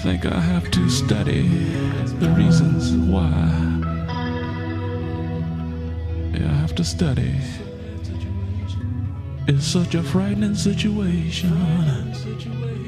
think I have to study the reasons why. Yeah, I have to study. It's such a frightening situation.